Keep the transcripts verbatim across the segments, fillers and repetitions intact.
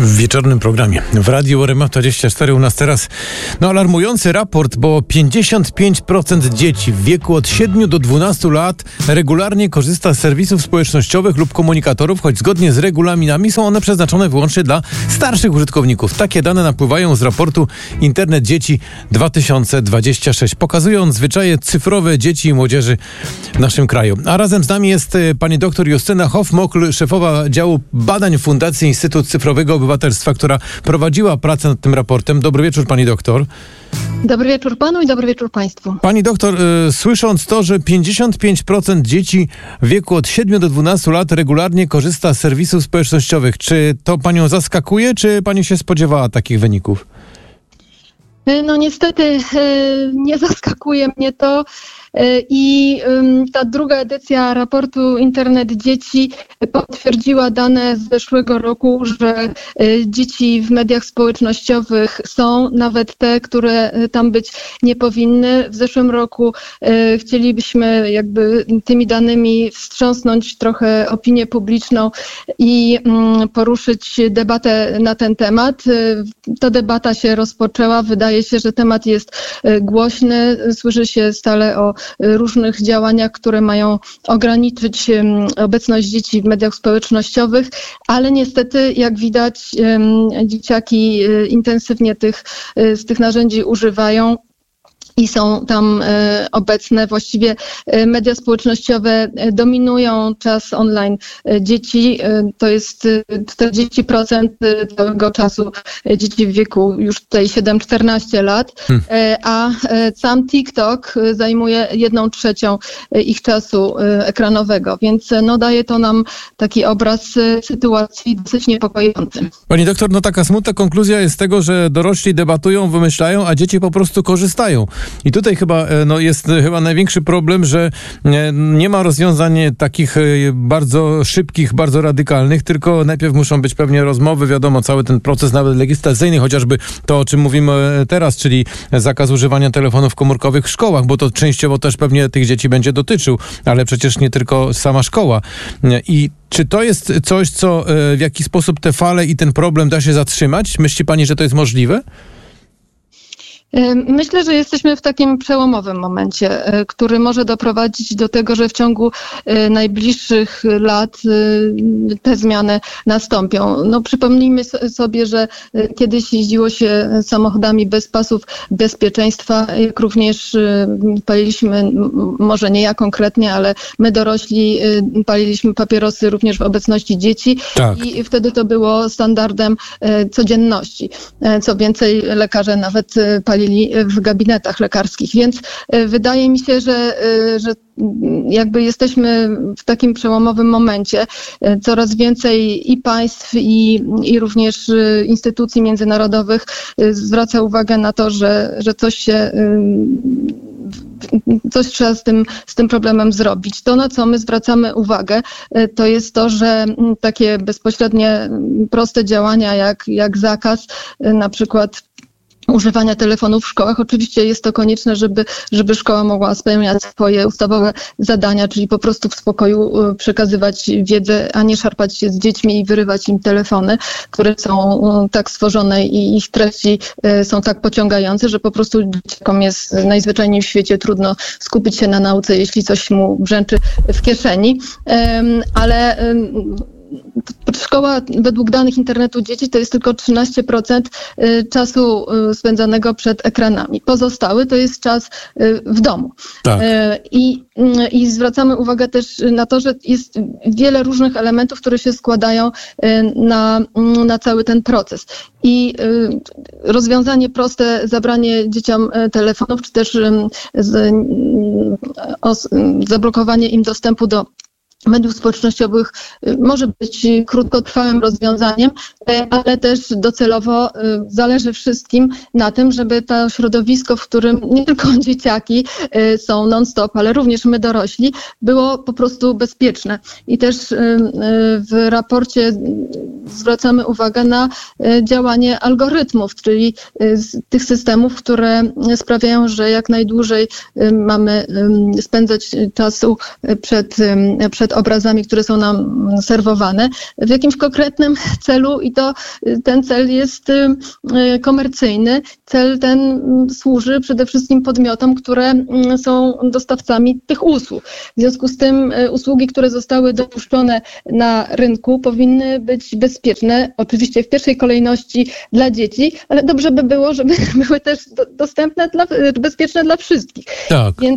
W wieczornym programie w Radiu R M F dwadzieścia cztery u nas teraz no, alarmujący raport, bo pięćdziesiąt pięć procent dzieci w wieku od siedmiu do dwunastu lat regularnie korzysta z serwisów społecznościowych lub komunikatorów, choć zgodnie z regulaminami są one przeznaczone wyłącznie dla starszych użytkowników. Takie dane napływają z raportu Internet Dzieci dwa tysiące dwadzieścia sześć, pokazując zwyczaje cyfrowe dzieci i młodzieży w naszym kraju. A razem z nami jest pani doktor Justyna Hoff-Mokl, szefowa działu badań Fundacji Instytut Cyfrowego Obywatelstwa, która prowadziła pracę nad tym raportem. Dobry wieczór, pani doktor. Dobry wieczór panu i dobry wieczór państwu. Pani doktor, y, słysząc to, że pięćdziesiąt pięć procent dzieci w wieku od siedmiu do dwunastu lat regularnie korzysta z serwisów społecznościowych, czy to panią zaskakuje, czy pani się spodziewała takich wyników? No niestety nie zaskakuje mnie to. I ta druga edycja raportu Internet Dzieci potwierdziła dane z zeszłego roku, że dzieci w mediach społecznościowych są, nawet te, które tam być nie powinny. W zeszłym roku chcielibyśmy jakby tymi danymi wstrząsnąć trochę opinię publiczną i poruszyć debatę na ten temat. Ta debata się rozpoczęła. Wydaje się, że temat jest głośny. Słyszy się stale o różnych działaniach, które mają ograniczyć obecność dzieci w mediach społecznościowych, ale niestety, jak widać, dzieciaki intensywnie tych, z tych narzędzi używają i są tam e, obecne. Właściwie e, media społecznościowe dominują czas online e, dzieci. E, to jest czterdzieści procent całego czasu e, dzieci w wieku już tutaj siedem czternaście lat, e, a e, sam TikTok zajmuje jedną trzecią e, ich czasu e, ekranowego, więc e, no, daje to nam taki obraz e, sytuacji dosyć niepokojący. Pani doktor, no taka smutna konkluzja jest tego, że dorośli debatują, wymyślają, a dzieci po prostu korzystają. I tutaj chyba no, jest chyba największy problem, że nie ma rozwiązań takich bardzo szybkich, bardzo radykalnych, tylko najpierw muszą być pewnie rozmowy, wiadomo, cały ten proces nawet legislacyjny, chociażby to, o czym mówimy teraz, czyli zakaz używania telefonów komórkowych w szkołach, bo to częściowo też pewnie tych dzieci będzie dotyczył, ale przecież nie tylko sama szkoła. I czy to jest coś, co w jaki sposób te fale i ten problem da się zatrzymać? Myśli pani, że to jest możliwe? Myślę, że jesteśmy w takim przełomowym momencie, który może doprowadzić do tego, że w ciągu najbliższych lat te zmiany nastąpią. No, przypomnijmy sobie, że kiedyś jeździło się samochodami bez pasów bezpieczeństwa, jak również paliliśmy, może nie ja konkretnie, ale my dorośli paliliśmy papierosy również w obecności dzieci. Tak. I wtedy to było standardem codzienności. Co więcej, lekarze nawet palili w gabinetach lekarskich, więc wydaje mi się, że, że jakby jesteśmy w takim przełomowym momencie. Coraz więcej i państw, i, i również instytucji międzynarodowych zwraca uwagę na to, że, że coś się coś trzeba z tym, z tym problemem zrobić. To, na co my zwracamy uwagę, to jest to, że takie bezpośrednie, proste działania jak, jak zakaz, na przykład używania telefonów w szkołach. Oczywiście jest to konieczne, żeby, żeby szkoła mogła spełniać swoje ustawowe zadania, czyli po prostu w spokoju przekazywać wiedzę, a nie szarpać się z dziećmi i wyrywać im telefony, które są tak stworzone i ich treści są tak pociągające, że po prostu dzieciakom jest najzwyczajniej w świecie trudno skupić się na nauce, jeśli coś mu brzęczy w kieszeni. Ale szkoła według danych Internetu Dzieci to jest tylko trzynaście procent czasu spędzanego przed ekranami. Pozostały to jest czas w domu. Tak. I, I zwracamy uwagę też na to, że jest wiele różnych elementów, które się składają na, na cały ten proces. I rozwiązanie proste, zabranie dzieciom telefonów, czy też z, o, zablokowanie im dostępu do mediów społecznościowych może być krótkotrwałym rozwiązaniem, ale też docelowo zależy wszystkim na tym, żeby to środowisko, w którym nie tylko dzieciaki są non-stop, ale również my dorośli, było po prostu bezpieczne. I też w raporcie zwracamy uwagę na działanie algorytmów, czyli tych systemów, które sprawiają, że jak najdłużej mamy spędzać czasu przed, przed przed obrazami, które są nam serwowane, w jakimś konkretnym celu i to ten cel jest komercyjny. Cel ten służy przede wszystkim podmiotom, które są dostawcami tych usług. W związku z tym usługi, które zostały dopuszczone na rynku, powinny być bezpieczne, oczywiście w pierwszej kolejności dla dzieci, ale dobrze by było, żeby były też do, dostępne, dla, bezpieczne dla wszystkich. Tak. Więc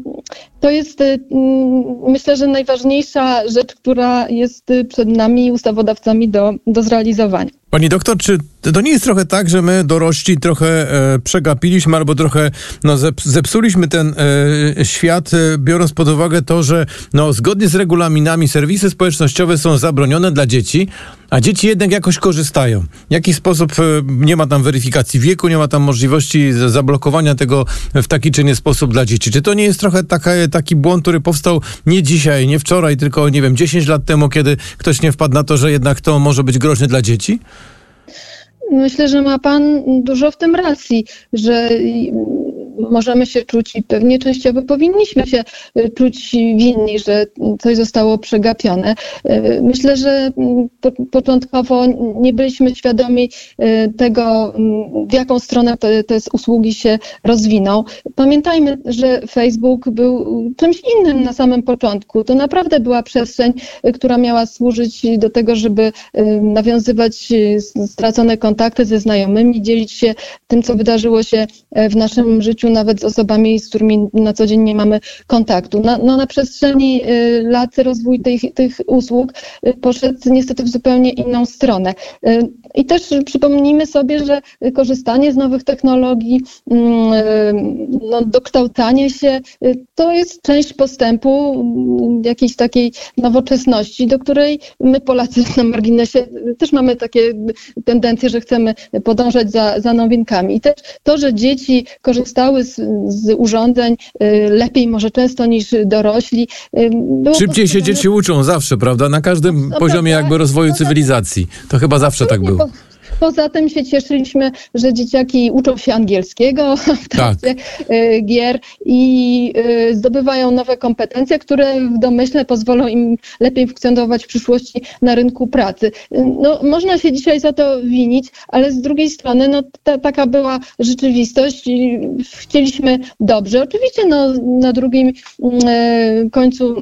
to jest, myślę, że najważniejsza rzecz, która jest przed nami, ustawodawcami, do, do zrealizowania. Pani doktor, czy to nie jest trochę tak, że my dorośli trochę e, przegapiliśmy albo trochę no, zepsuliśmy ten e, świat, e, biorąc pod uwagę to, że no, zgodnie z regulaminami serwisy społecznościowe są zabronione dla dzieci, a dzieci jednak jakoś korzystają. W jaki sposób e, nie ma tam weryfikacji wieku, nie ma tam możliwości zablokowania tego w taki czy nie sposób dla dzieci. Czy to nie jest trochę taka, taki błąd, który powstał nie dzisiaj, nie wczoraj, tylko nie wiem, dziesięć lat temu, kiedy ktoś nie wpadł na to, że jednak to może być groźne dla dzieci? Myślę, że ma pan dużo w tym racji, że możemy się czuć i pewnie częściowo powinniśmy się czuć winni, że coś zostało przegapione. Myślę, że po, początkowo nie byliśmy świadomi tego, w jaką stronę te, te usługi się rozwiną. Pamiętajmy, że Facebook był czymś innym na samym początku. To naprawdę była przestrzeń, która miała służyć do tego, żeby nawiązywać stracone kontakty ze znajomymi, dzielić się tym, co wydarzyło się w naszym życiu, nawet z osobami, z którymi na co dzień nie mamy kontaktu. Na, no, na przestrzeni y, lat rozwój tych, tych usług y, poszedł niestety w zupełnie inną stronę. Y, I też przypomnijmy sobie, że korzystanie z nowych technologii, y, no, dokształcanie się, y, to jest część postępu, y, jakiejś takiej nowoczesności, do której my Polacy na marginesie y, też mamy takie tendencje, że chcemy podążać za, za nowinkami. I też to, że dzieci korzystały z, z urządzeń y, lepiej może często niż dorośli. Y, było Szybciej się dzieci uczą zawsze, prawda? Na każdym no, poziomie prawda? jakby rozwoju cywilizacji. To chyba zawsze tak było. Po, poza tym się cieszyliśmy, że dzieciaki uczą się angielskiego w trakcie tak. y, gier i y, zdobywają nowe kompetencje, które w domyśle pozwolą im lepiej funkcjonować w przyszłości na rynku pracy. Y, no, można się dzisiaj za to winić, ale z drugiej strony no, ta, taka była rzeczywistość. I chcieliśmy dobrze. Oczywiście no, na drugim y, końcu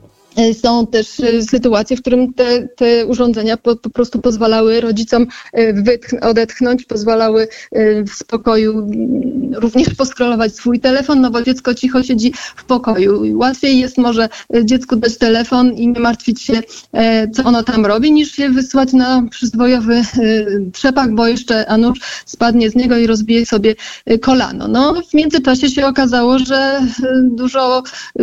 są też sytuacje, w którym te, te urządzenia po, po prostu pozwalały rodzicom wytch- odetchnąć, pozwalały w spokoju również poskrolować swój telefon, no bo dziecko cicho siedzi w pokoju. Łatwiej jest może dziecku dać telefon i nie martwić się, co ono tam robi, niż się wysłać na przyzwojowy trzepak, bo jeszcze a nuż spadnie z niego i rozbije sobie kolano. No, w międzyczasie się okazało, że dużo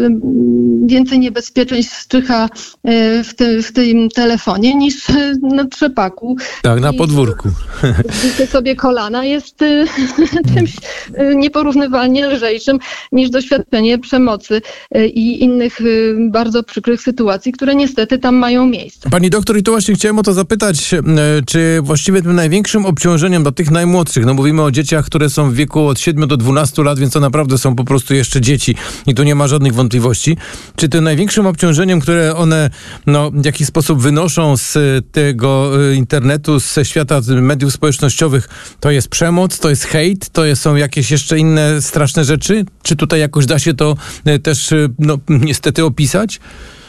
więcej niebezpieczeństw czyha w, ty, w tym telefonie niż na trzepaku. Tak, na podwórku. Zbicie sobie kolana jest czymś nieporównywalnie lżejszym niż doświadczenie przemocy i innych bardzo przykrych sytuacji, które niestety tam mają miejsce. Pani doktor, i tu właśnie chciałem o to zapytać, czy właściwie tym największym obciążeniem dla tych najmłodszych, no mówimy o dzieciach, które są w wieku od siedmiu do dwunastu lat, więc to naprawdę są po prostu jeszcze dzieci i tu nie ma żadnych wątpliwości. Czy tym największym obciążeniem, które one no, w jakiś sposób wynoszą z tego internetu, ze świata mediów społecznościowych, to jest przemoc, to jest hejt, to jest, są jakieś jeszcze inne straszne rzeczy? Czy tutaj jakoś da się to też no, niestety opisać?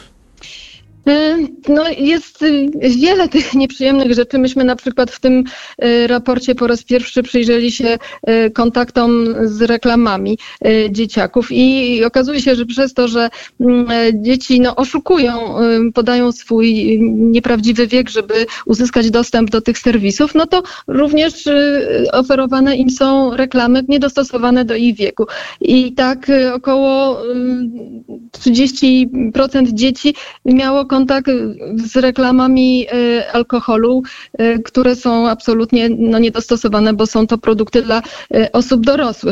No jest wiele tych nieprzyjemnych rzeczy. Myśmy na przykład w tym raporcie po raz pierwszy przyjrzeli się kontaktom z reklamami dzieciaków i okazuje się, że przez to, że dzieci no, oszukują, podają swój nieprawdziwy wiek, żeby uzyskać dostęp do tych serwisów, no to również oferowane im są reklamy niedostosowane do ich wieku. I tak około trzydzieści procent dzieci miało kontakt z reklamami y, alkoholu, y, które są absolutnie no, niedostosowane, bo są to produkty dla y, osób dorosłych.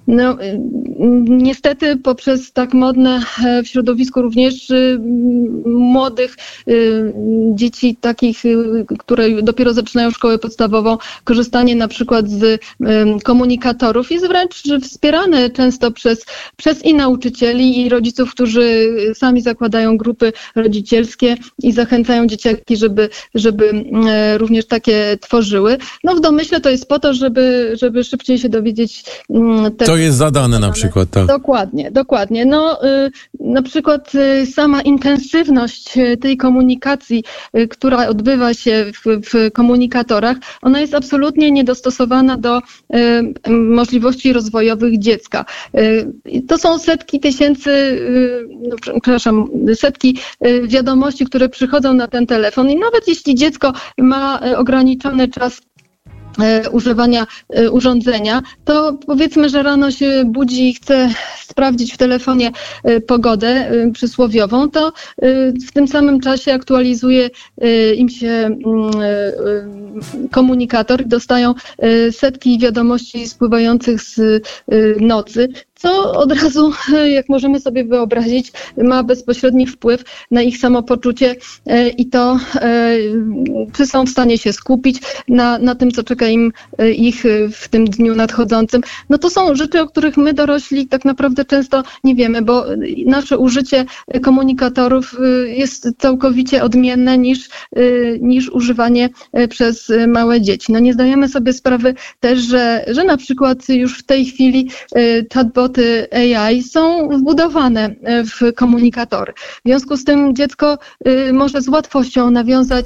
No, niestety poprzez tak modne w środowisku również młodych dzieci takich, które dopiero zaczynają szkołę podstawową, korzystanie na przykład z komunikatorów jest wręcz wspierane często przez, przez i nauczycieli, i rodziców, którzy sami zakładają grupy rodzicielskie i zachęcają dzieciaki, żeby, żeby również takie tworzyły. No w domyśle to jest po to, żeby, żeby szybciej się dowiedzieć te, co jest zadane na przykład, tak. Dokładnie, dokładnie. No na przykład sama intensywność tej komunikacji, która odbywa się w, w komunikatorach, ona jest absolutnie niedostosowana do możliwości rozwojowych dziecka. To są setki tysięcy, no, przepraszam, setki wiadomości, które przychodzą na ten telefon i nawet jeśli dziecko ma ograniczony czas używania urządzenia, to powiedzmy, że rano się budzi i chce sprawdzić w telefonie pogodę przysłowiową, to w tym samym czasie aktualizuje im się komunikator i dostają setki wiadomości spływających z nocy, co od razu, jak możemy sobie wyobrazić, ma bezpośredni wpływ na ich samopoczucie i to, czy są w stanie się skupić na, na tym, co czeka im ich w tym dniu nadchodzącym. No to są rzeczy, o których my dorośli tak naprawdę często nie wiemy, bo nasze użycie komunikatorów jest całkowicie odmienne niż, niż używanie przez małe dzieci. No nie zdajemy sobie sprawy też, że, że na przykład już w tej chwili chatbot A I są wbudowane w komunikatory. W związku z tym dziecko może z łatwością nawiązać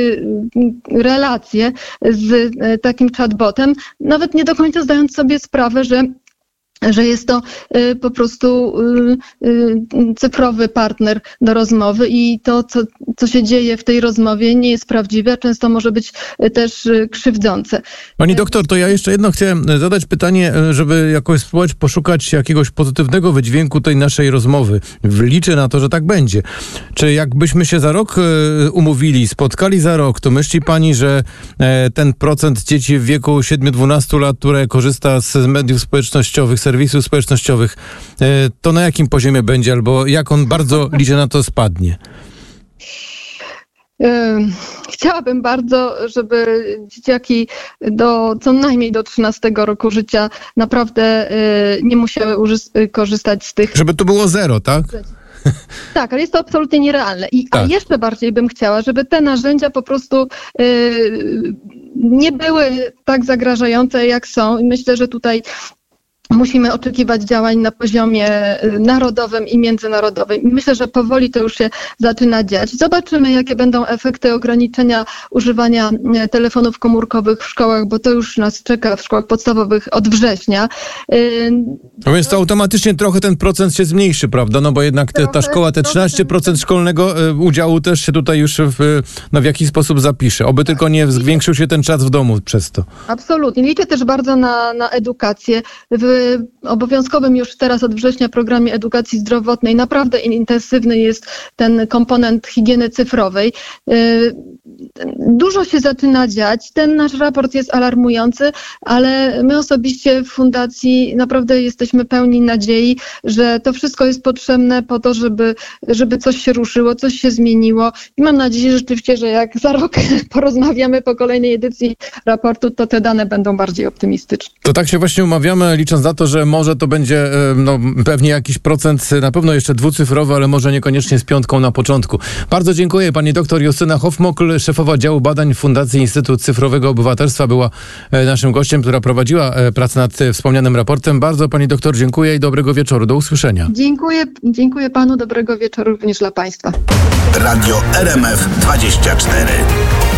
relacje z takim chatbotem, nawet nie do końca zdając sobie sprawę, że że jest to y, po prostu y, y, cyfrowy partner do rozmowy i to, co, co się dzieje w tej rozmowie, nie jest prawdziwe, a często może być y, też y, krzywdzące. Pani doktor, to ja jeszcze jedno chciałem zadać pytanie, żeby jakoś spróbować poszukać jakiegoś pozytywnego wydźwięku tej naszej rozmowy. Liczę na to, że tak będzie. Czy jakbyśmy się za rok y, umówili, spotkali za rok, to myśli pani, że y, ten procent dzieci w wieku siedmiu do dwunastu lat, które korzysta z mediów społecznościowych, serwisów społecznościowych, to na jakim poziomie będzie, albo jak on bardzo liczy na to spadnie? Chciałabym bardzo, żeby dzieciaki do co najmniej do trzynastego roku życia naprawdę nie musiały uży- korzystać z tych... Żeby to było zero, tak? Tak, ale jest to absolutnie nierealne. I, tak. A jeszcze bardziej bym chciała, żeby te narzędzia po prostu yy, nie były tak zagrażające, jak są. I myślę, że tutaj musimy oczekiwać działań na poziomie narodowym i międzynarodowym. Myślę, że powoli to już się zaczyna dziać. Zobaczymy, jakie będą efekty ograniczenia używania telefonów komórkowych w szkołach, bo to już nas czeka w szkołach podstawowych od września. No więc to automatycznie trochę ten procent się zmniejszy, prawda? No bo jednak te, ta szkoła, te trzynaście procent szkolnego udziału też się tutaj już w, no w jakiś sposób zapisze. Oby tylko nie zwiększył się ten czas w domu przez to. Absolutnie. Liczę też bardzo na, na edukację. W obowiązkowym już teraz od września programie edukacji zdrowotnej naprawdę intensywny jest ten komponent higieny cyfrowej. Dużo się zaczyna dziać. Ten nasz raport jest alarmujący, ale my osobiście w Fundacji naprawdę jesteśmy pełni nadziei, że to wszystko jest potrzebne po to, żeby, żeby coś się ruszyło, coś się zmieniło. I mam nadzieję rzeczywiście, że jak za rok porozmawiamy po kolejnej edycji raportu, to te dane będą bardziej optymistyczne. To tak się właśnie umawiamy, licząc na to, że może to będzie no, pewnie jakiś procent, na pewno jeszcze dwucyfrowy, ale może niekoniecznie z piątką na początku. Bardzo dziękuję. Pani doktor Justyna Hofmokl, szefowa działu badań Fundacji Instytut Cyfrowego Obywatelstwa, była naszym gościem, która prowadziła pracę nad wspomnianym raportem. Bardzo pani doktor dziękuję i dobrego wieczoru. Do usłyszenia. Dziękuję, dziękuję panu. Dobrego wieczoru również dla państwa. Radio R M F dwadzieścia cztery.